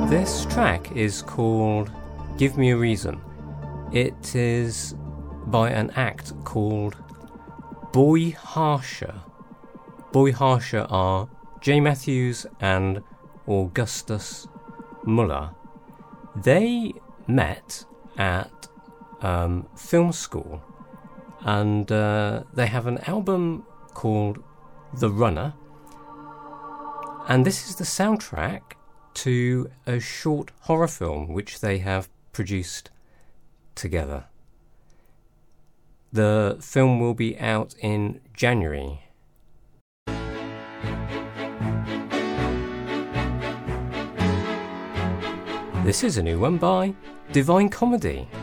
This track is called Give Me a Reason. It is by an act called Boy Harsher. Boy Harsher are Jay Matthews and Augustus Muller. They met at film school, and they have an album called The Runner, and this is the soundtrack to a short horror film which they have produced together. The film will be out in January. This is a new one by Divine Comedy.